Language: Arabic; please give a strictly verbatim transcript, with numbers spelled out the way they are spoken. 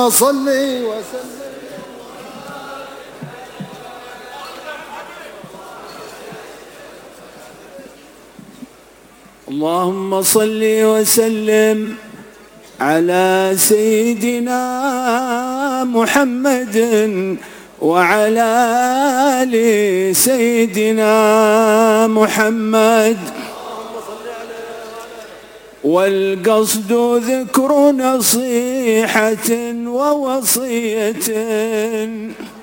صل وسلم. اللهم صل وسلم على سيدنا محمد وعلى آل سيدنا محمد، والقصد ذكر نصيحة ووصية